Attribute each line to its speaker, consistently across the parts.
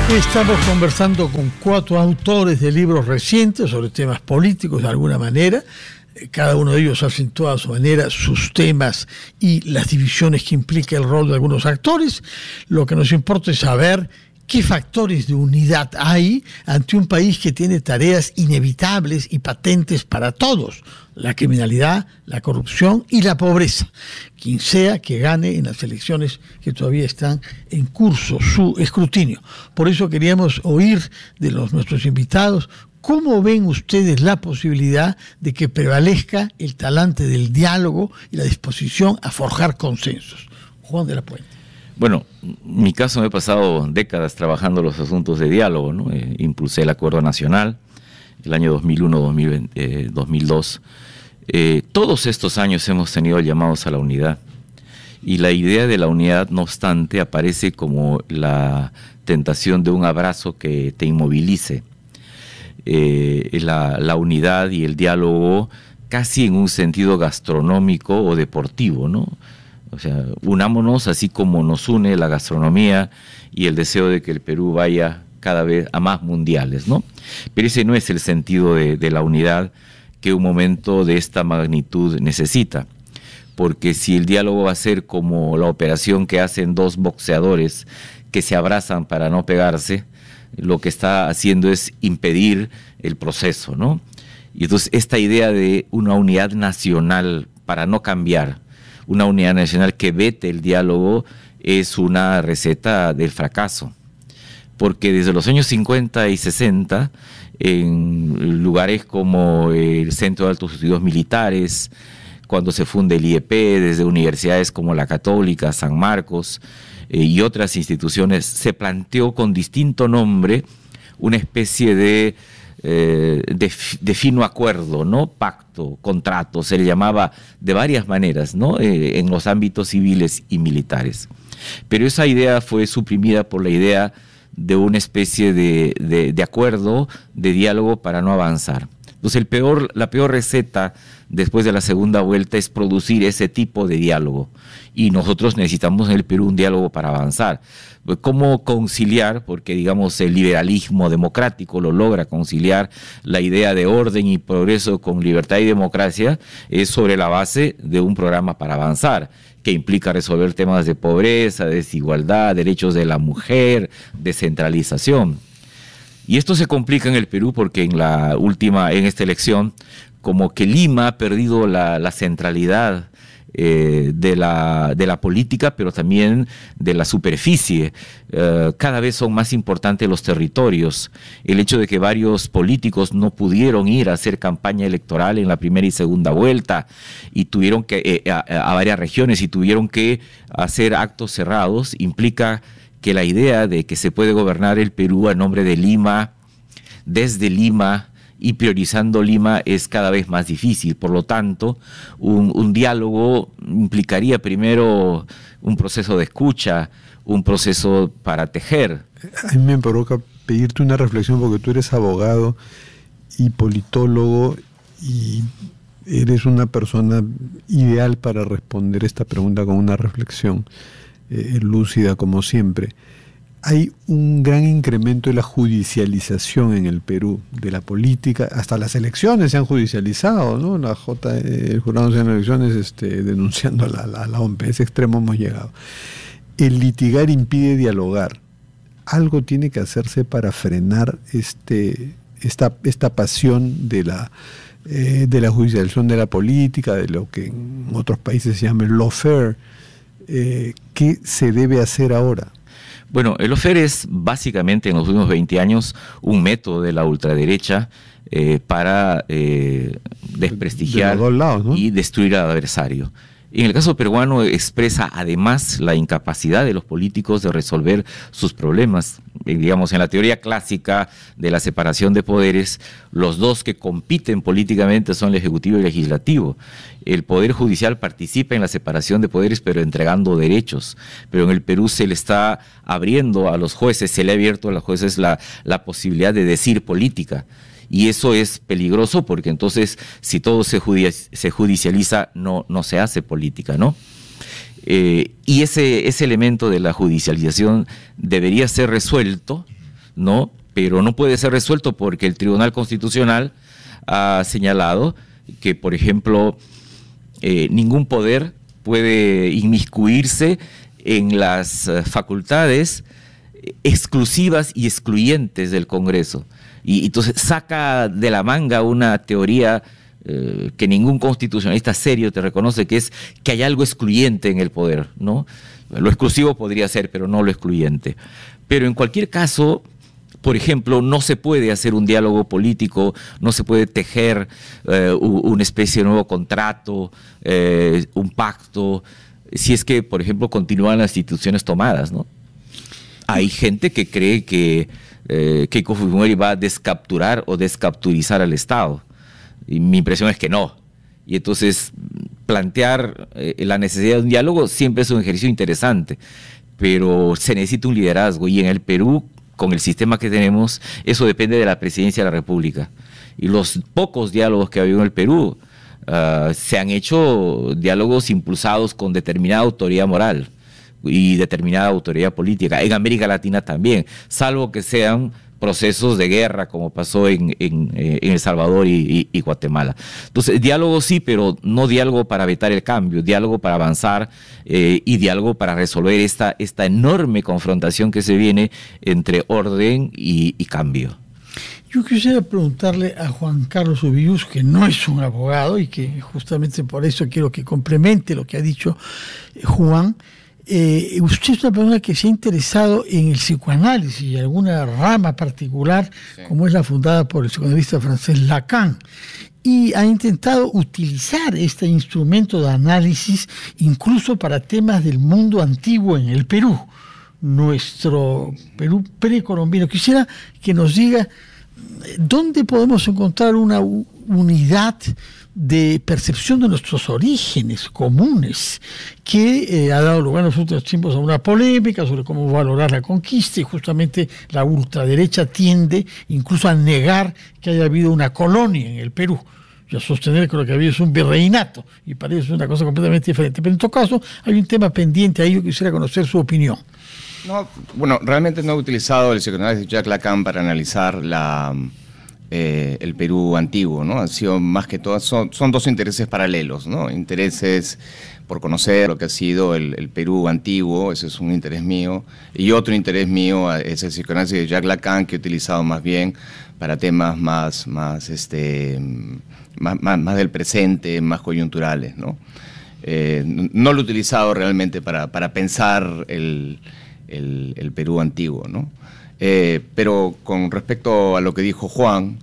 Speaker 1: Estamos conversando con 4 autores de libros recientes sobre temas políticos de alguna manera. Cada uno de ellos acentúa a su manera sus temas y las divisiones que implica el rol de algunos actores. Lo que nos importa es saber qué factores de unidad hay ante un país que tiene tareas inevitables y patentes para todos: la criminalidad, la corrupción y la pobreza. Quien sea que gane en las elecciones que todavía están en curso su escrutinio. Por eso queríamos oír de nuestros invitados cómo ven ustedes la posibilidad de que prevalezca el talante del diálogo y la disposición a forjar consensos. Juan de la Puente.
Speaker 2: Bueno, en mi caso me he pasado décadas trabajando los asuntos de diálogo, ¿no? Impulsé el Acuerdo Nacional, el año 2001-2002. Todos estos años hemos tenido llamados a la unidad. Y la idea de la unidad, no obstante, aparece como la tentación de un abrazo que te inmovilice. La unidad y el diálogo casi en un sentido gastronómico o deportivo, ¿no? O sea, unámonos así como nos une la gastronomía y el deseo de que el Perú vaya cada vez a más mundiales, ¿no? Pero ese no es el sentido de la unidad que un momento de esta magnitud necesita. Porque si el diálogo va a ser como la operación que hacen 2 boxeadores que se abrazan para no pegarse, lo que está haciendo es impedir el proceso, ¿no? Y entonces esta idea de una unidad nacional para no cambiar, una unidad nacional que vete el diálogo, es una receta del fracaso. Porque desde los años 50 y 60, en lugares como el Centro de Altos Estudios Militares, cuando se funda el IEP, desde universidades como la Católica, San Marcos y otras instituciones, se planteó con distinto nombre una especie de fino acuerdo, ¿no? Pacto, contrato, se le llamaba de varias maneras, ¿no? En los ámbitos civiles y militares. Pero esa idea fue suprimida por la idea de una especie de acuerdo, de diálogo para no avanzar. Entonces la peor receta después de la segunda vuelta es producir ese tipo de diálogo. Y nosotros necesitamos en el Perú un diálogo para avanzar. ¿Cómo conciliar? Porque, digamos, el liberalismo democrático lo logra conciliar la idea de orden y progreso con libertad y democracia, es sobre la base de un programa para avanzar, que implica resolver temas de pobreza, desigualdad, derechos de la mujer, descentralización. Y esto se complica en el Perú porque en esta elección, como que Lima ha perdido la centralidad de la política, pero también de la superficie. Cada vez son más importantes los territorios. El hecho de que varios políticos no pudieron ir a hacer campaña electoral en la primera y segunda vuelta y tuvieron que a varias regiones y tuvieron que hacer actos cerrados, implica que la idea de que se puede gobernar el Perú a nombre de Lima, desde Lima y priorizando Lima es cada vez más difícil. Por lo tanto, un diálogo implicaría primero un proceso de escucha, un proceso para tejer.
Speaker 3: A mí me provoca pedirte una reflexión porque tú eres abogado y politólogo y eres una persona ideal para responder esta pregunta con una reflexión lúcida como siempre. Hay un gran incremento de la judicialización en el Perú, de la política, hasta las elecciones se han judicializado, ¿no? El Jurado Nacional de Elecciones denunciando a la OMP, a ese extremo hemos llegado. El litigar impide dialogar. Algo tiene que hacerse para frenar esta pasión de la judicialización de la política, de lo que en otros países se llama el lawfare. ¿Qué se debe hacer ahora?
Speaker 2: Bueno, el lawfare es básicamente en los últimos 20 años un método de la ultraderecha para desprestigiar
Speaker 3: de los dos lados, ¿no?
Speaker 2: Y destruir al adversario. En el caso peruano expresa además la incapacidad de los políticos de resolver sus problemas. Digamos, en la teoría clásica de la separación de poderes, los dos que compiten políticamente son el Ejecutivo y el Legislativo. El Poder Judicial participa en la separación de poderes, pero entregando derechos. Pero en el Perú se le está abriendo a los jueces, se le ha abierto a los jueces la posibilidad de decir política. Y eso es peligroso porque entonces si todo se judicializa no se hace política, ¿no? Y ese elemento de la judicialización debería ser resuelto ¿no? Pero no puede ser resuelto porque el Tribunal Constitucional ha señalado que, por ejemplo, ningún poder puede inmiscuirse en las facultades exclusivas y excluyentes del Congreso. Y entonces saca de la manga una teoría que ningún constitucionalista serio te reconoce, que es que hay algo excluyente en el poder, ¿no? Lo exclusivo podría ser, pero no lo excluyente. Pero en cualquier caso, por ejemplo, no se puede hacer un diálogo político, no se puede tejer una especie de nuevo contrato, un pacto, si es que, por ejemplo, continúan las instituciones tomadas, ¿no? Hay gente que cree que Keiko Fujimori va a descapturar o descapturizar al Estado. Y mi impresión es que no. Y entonces plantear la necesidad de un diálogo siempre es un ejercicio interesante, pero se necesita un liderazgo. Y en el Perú, con el sistema que tenemos, eso depende de la presidencia de la República. Y los pocos diálogos que ha habido en el Perú, se han hecho diálogos impulsados con determinada autoridad moral y determinada autoridad política. En América Latina también, salvo que sean procesos de guerra como pasó en El Salvador y Guatemala. Entonces, diálogo sí, pero no diálogo para vetar el cambio, diálogo para avanzar y diálogo para resolver esta enorme confrontación que se viene entre orden y cambio.
Speaker 1: Yo quisiera preguntarle a Juan Carlos Ubillús, que no es un abogado y que justamente por eso quiero que complemente lo que ha dicho Juan. Usted es una persona que se ha interesado en el psicoanálisis y alguna rama particular, sí, como es la fundada por el psicoanalista francés Lacan, y ha intentado utilizar este instrumento de análisis incluso para temas del mundo antiguo en el Perú, nuestro Perú precolombino. Quisiera que nos diga dónde podemos encontrar una unidad de percepción de nuestros orígenes comunes, que ha dado lugar en los últimos tiempos a una polémica sobre cómo valorar la conquista, y justamente la ultraderecha tiende incluso a negar que haya habido una colonia en el Perú y a sostener que lo que ha habido es un virreinato, y parece una cosa completamente diferente. Pero en todo caso hay un tema pendiente ahí, yo quisiera conocer su opinión.
Speaker 4: No, bueno, realmente no he utilizado el psicoanálisis de Jacques Lacan para analizar el Perú antiguo, ¿no? Ha sido más que todo, son dos intereses paralelos, ¿no? Intereses por conocer lo que ha sido el Perú antiguo, ese es un interés mío, y otro interés mío es el psicoanálisis de Jacques Lacan, que he utilizado más bien para temas más del presente, más coyunturales, ¿no? No lo he utilizado realmente para pensar el Perú antiguo, ¿no? Pero con respecto a lo que dijo Juan,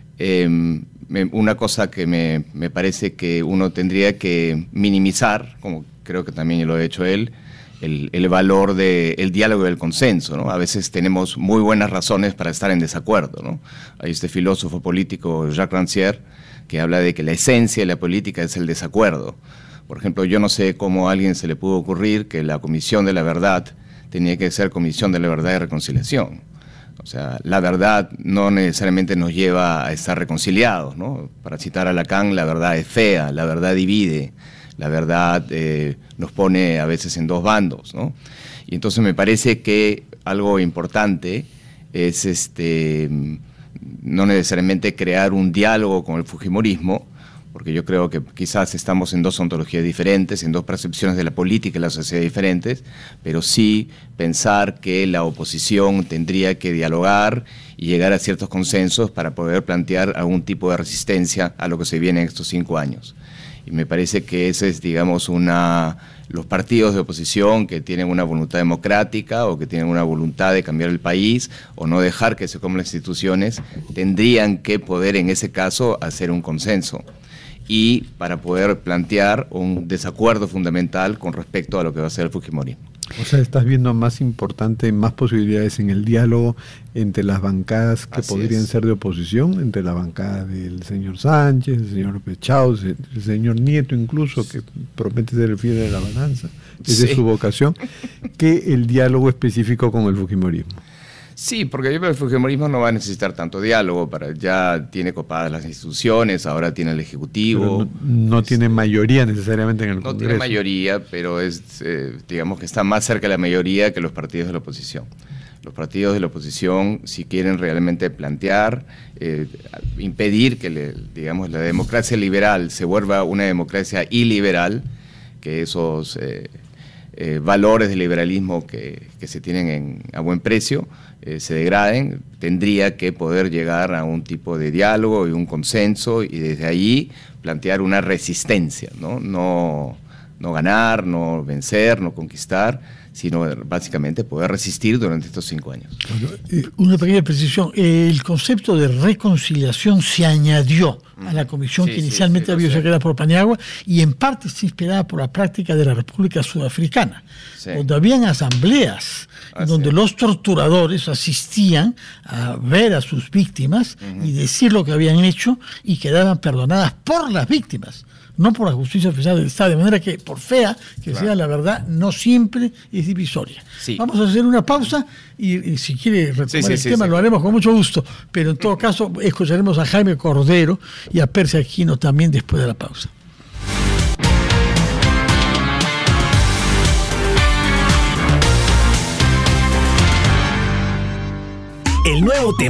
Speaker 4: una cosa que me parece que uno tendría que minimizar, como creo que también lo ha hecho él, el valor del diálogo y del consenso, ¿no? A veces tenemos muy buenas razones para estar en desacuerdo, ¿no? Hay este filósofo político, Jacques Rancière, que habla de que la esencia de la política es el desacuerdo. Por ejemplo, yo no sé cómo a alguien se le pudo ocurrir que la Comisión de la Verdad tenía que ser Comisión de la Verdad y Reconciliación. O sea, la verdad no necesariamente nos lleva a estar reconciliados, ¿no? Para citar a Lacan, la verdad es fea, la verdad divide, la verdad nos pone a veces en dos bandos, ¿no? Y entonces me parece que algo importante es no necesariamente crear un diálogo con el fujimorismo, porque yo creo que quizás estamos en dos ontologías diferentes, en dos percepciones de la política y la sociedad diferentes, pero sí pensar que la oposición tendría que dialogar y llegar a ciertos consensos para poder plantear algún tipo de resistencia a lo que se viene en estos 5 años. Y me parece que ese es, digamos, los partidos de oposición que tienen una voluntad democrática o que tienen una voluntad de cambiar el país o no dejar que se coman las instituciones, tendrían que poder en ese caso hacer un consenso, y para poder plantear un desacuerdo fundamental con respecto a lo que va a ser el fujimorismo.
Speaker 3: O sea, estás viendo más importante, más posibilidades en el diálogo entre las bancadas que podrían ser de oposición, entre la bancada del señor Sánchez, el señor Pechaus, el señor Nieto incluso, que promete ser el fiel de la balanza, esa es su vocación, que el diálogo específico con el fujimorismo.
Speaker 4: Sí, porque yo creo que el fujimorismo no va a necesitar tanto diálogo, ya tiene copadas las instituciones, ahora tiene el Ejecutivo.
Speaker 3: Pero no tiene mayoría necesariamente en el Congreso.
Speaker 4: No tiene mayoría, pero digamos que está más cerca de la mayoría que los partidos de la oposición. los partidos de la oposición, si quieren realmente plantear, impedir que digamos, la democracia liberal se vuelva una democracia iliberal, que esos valores del liberalismo que se tienen a buen precio se degraden, tendría que poder llegar a un tipo de diálogo y un consenso, y desde allí plantear una resistencia, no ganar, no vencer, no conquistar, sino básicamente poder resistir durante estos 5 años.
Speaker 1: Una pequeña precisión, el concepto de reconciliación se añadió a la comisión que inicialmente había sido creada por Paniagua, y en parte está inspirada por la práctica de la República Sudafricana, donde habían asambleas donde los torturadores asistían a ver a sus víctimas y decir lo que habían hecho, y quedaban perdonadas por las víctimas, no por la justicia oficial del Estado, de manera que, por fea que sea la verdad, no siempre es divisoria. Vamos a hacer una pausa y si quiere retomar el tema lo haremos con mucho gusto, pero en todo caso escucharemos a Jaime Cordero y a Percy Aquino también después de la pausa.
Speaker 5: El nuevo tema